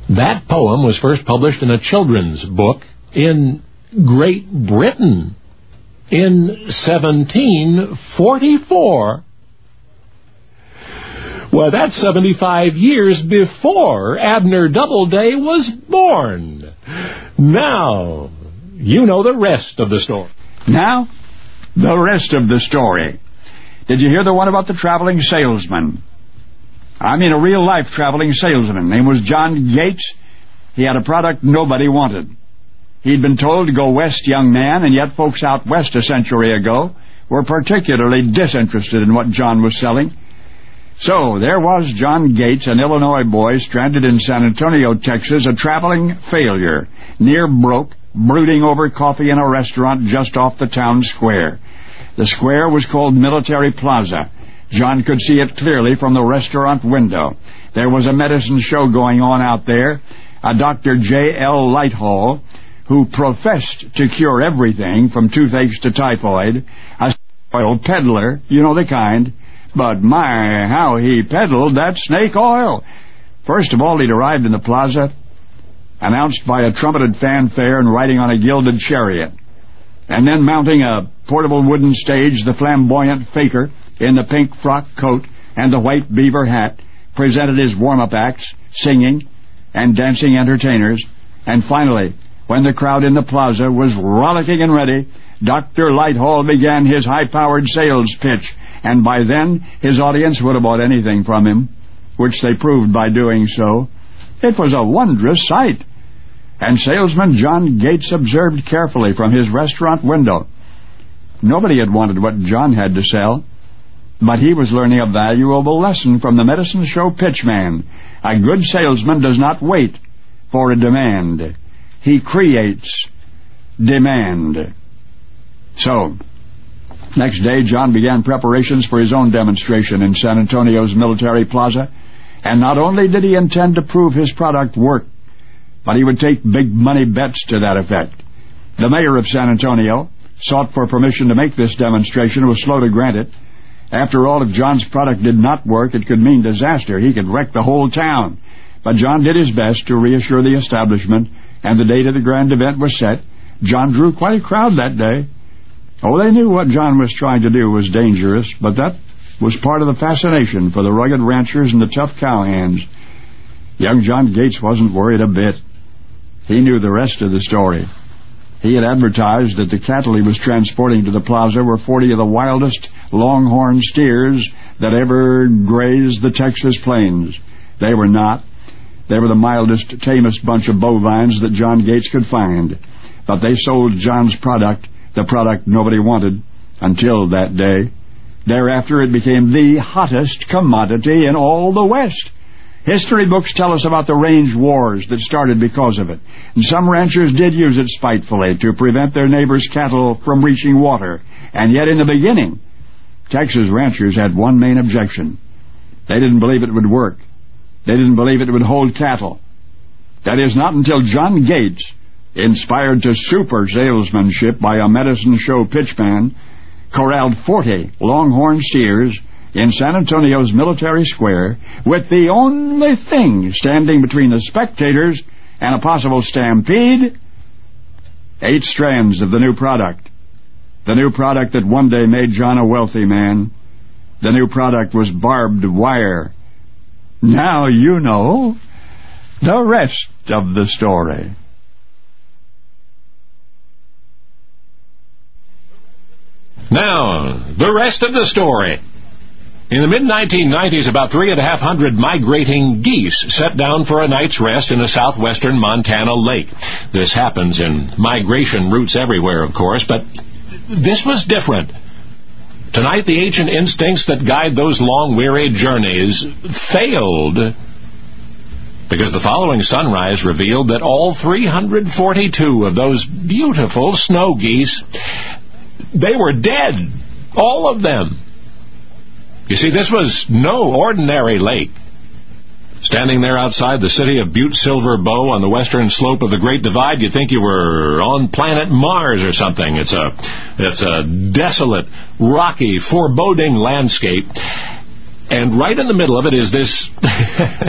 That poem was first published in a children's book in Great Britain in 1744. Well, that's 75 years before Abner Doubleday was born. Now, you know the rest of the story. Now, the rest of the story. Did you hear the one about the traveling salesman? I mean a real-life traveling salesman. Name was John Gates. He had a product nobody wanted. He'd been told to go west, young man, and yet folks out west a century ago were particularly disinterested in what John was selling. So there was John Gates, an Illinois boy stranded in San Antonio, Texas, a traveling failure, near broke, brooding over coffee in a restaurant just off the town square. The square was called Military Plaza. John could see it clearly from the restaurant window. There was a medicine show going on out there. A Dr. J.L. Lighthall, who professed to cure everything from toothaches to typhoid, a oil peddler, you know the kind. But my, how he peddled that snake oil! First of all, he'd arrived in the plaza, announced by a trumpeted fanfare and riding on a gilded chariot. And then mounting a portable wooden stage, the flamboyant faker in the pink frock coat and the white beaver hat presented his warm-up acts, singing and dancing entertainers. And finally, when the crowd in the plaza was rollicking and ready, Dr. Lighthall began his high-powered sales pitch, and by then his audience would have bought anything from him, which they proved by doing so. It was a wondrous sight. And salesman John Gates observed carefully from his restaurant window. Nobody had wanted what John had to sell, but he was learning a valuable lesson from the medicine show pitchman. A good salesman does not wait for a demand. He creates demand. So, next day, John began preparations for his own demonstration in San Antonio's Military Plaza. And not only did he intend to prove his product worked, but he would take big money bets to that effect. The mayor of San Antonio sought for permission to make this demonstration and was slow to grant it. After all, if John's product did not work, it could mean disaster. He could wreck the whole town. But John did his best to reassure the establishment, and the date of the grand event was set. John drew quite a crowd that day. Oh, they knew what John was trying to do was dangerous, but that was part of the fascination for the rugged ranchers and the tough cowhands. Young John Gates wasn't worried a bit. He knew the rest of the story. He had advertised that the cattle he was transporting to the plaza were 40 of the wildest longhorn steers that ever grazed the Texas plains. They were not. They were the mildest, tamest bunch of bovines that John Gates could find. But they sold John's product, the product nobody wanted, until that day. Thereafter, it became the hottest commodity in all the West. History books tell us about the range wars that started because of it. And some ranchers did use it spitefully to prevent their neighbors' cattle from reaching water. And yet in the beginning, Texas ranchers had one main objection. They didn't believe it would work. They didn't believe it would hold cattle. That is, not until John Gates, inspired to super salesmanship by a medicine show pitchman, corralled 40 longhorn steers in San Antonio's Military Square, with the only thing standing between the spectators and a possible stampede, 8 strands of the new product. The new product that one day made John a wealthy man. The new product was barbed wire. Now you know the rest of the story. Now, the rest of the story. In the mid-1990s, about 3,500 migrating geese set down for a night's rest in a southwestern Montana lake. This happens in migration routes everywhere, of course, but this was different. Tonight, the ancient instincts that guide those long, weary journeys failed, because the following sunrise revealed that all 342 of those beautiful snow geese, they were dead, all of them. You see, this was no ordinary lake. Standing there outside the city of Butte Silver Bow on the western slope of the Great Divide, you'd think you were on planet Mars or something. It's a desolate, rocky, foreboding landscape. And right in the middle of it is this